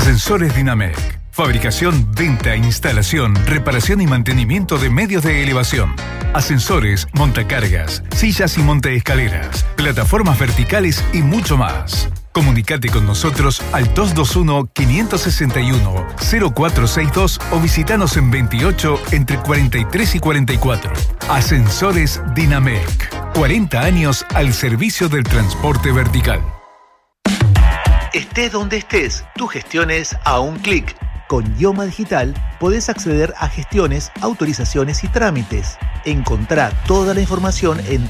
Ascensores Dinamec. Fabricación, venta, instalación, reparación y mantenimiento de medios de elevación. Ascensores, montacargas, sillas y montaescaleras, plataformas verticales y mucho más. Comunicate con nosotros al 221-561-0462 o visitanos en 28 entre 43 y 44. Ascensores Dinamec. 40 años al servicio del transporte vertical. Estés donde estés, tu gestión es a un clic. Con Ioma Digital podés acceder a gestiones, autorizaciones y trámites. Encontrá toda la información en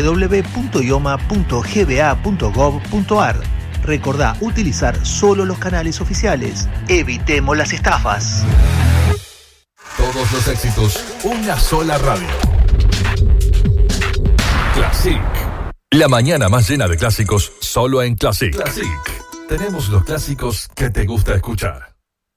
www.ioma.gba.gov.ar. Recordá utilizar solo los canales oficiales. Evitemos las estafas. Todos los éxitos, una sola radio. Classic. La mañana más llena de clásicos, solo en Classic. Classic. Tenemos los clásicos que te gusta escuchar.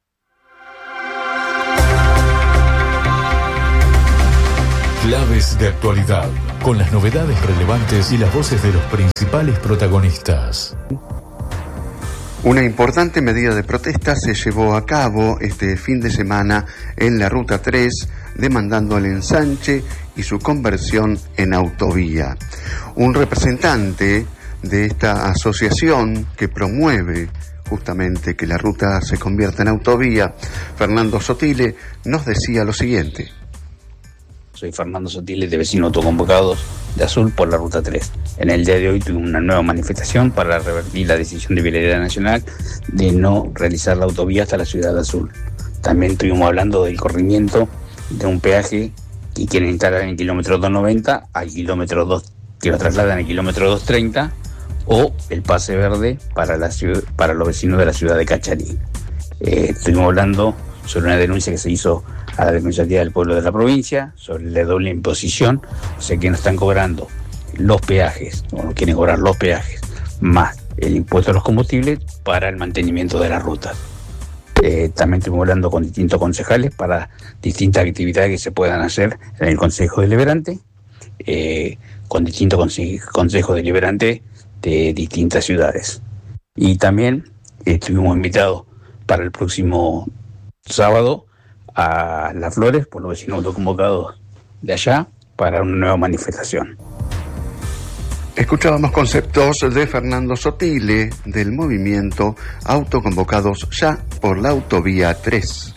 Claves de actualidad, con las novedades relevantes y las voces de los principales protagonistas. Una importante medida de protesta se llevó a cabo este fin de semana en la Ruta 3, demandando el ensanche y su conversión en autovía. Un representante de esta asociación que promueve justamente que la ruta se convierta en autovía, Fernando Sotile, nos decía lo siguiente. Soy Fernando Sotile, de Vecinos Autoconvocados de Azul por la Ruta 3. En el día de hoy tuve una nueva manifestación para revertir la decisión de Vialidad Nacional de no realizar la autovía hasta la ciudad de Azul. También estuvimos hablando del corrimiento de un peaje que quieren instalar en el kilómetro 290 al kilómetro 2, que lo trasladan al kilómetro 230, o el pase verde para los vecinos de la ciudad de Cacharí. Estuvimos hablando sobre una denuncia que se hizo a la Defensoría del Pueblo de la provincia sobre la doble imposición, o sea que no están cobrando los peajes, o no quieren cobrar los peajes, más el impuesto a los combustibles para el mantenimiento de las rutas. También estuvimos hablando con distintos concejales para distintas actividades que se puedan hacer en el Consejo Deliberante, con distintos consejos deliberantes de distintas ciudades. Y también estuvimos invitados para el próximo sábado a Las Flores por los vecinos autoconvocados de allá para una nueva manifestación. Escuchábamos conceptos de Fernando Sotile del movimiento Autoconvocados Ya por la Autovía 3.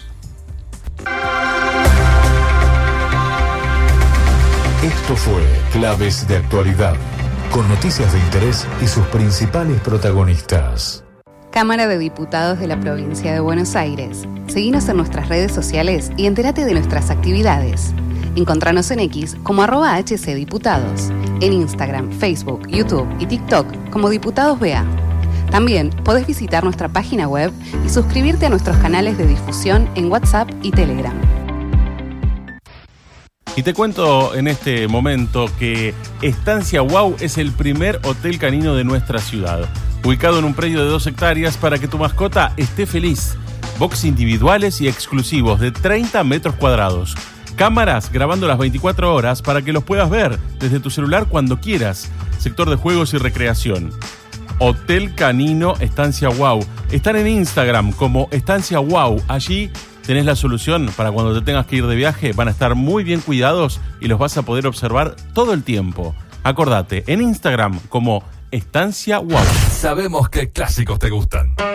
Esto fue Claves de Actualidad, con noticias de interés y sus principales protagonistas. Cámara de Diputados de la Provincia de Buenos Aires. Seguinos en nuestras redes sociales y entérate de nuestras actividades. Encontranos en X como @HCDiputados, en Instagram, Facebook, YouTube y TikTok como Diputados BA. También podés visitar nuestra página web y suscribirte a nuestros canales de difusión en WhatsApp y Telegram. Y te cuento en este momento que Estancia Wow es el primer hotel canino de nuestra ciudad, ubicado en un predio de 2 hectáreas para que tu mascota esté feliz. Box individuales y exclusivos de 30 metros cuadrados. Cámaras grabando las 24 horas para que los puedas ver desde tu celular cuando quieras. Sector de juegos y recreación. Hotel Canino Estancia Wow. Están en Instagram como Estancia Wow. Allí tenés la solución para cuando te tengas que ir de viaje. Van a estar muy bien cuidados y los vas a poder observar todo el tiempo. Acordate, en Instagram como Estancia Wow. Sabemos que clásicos te gustan.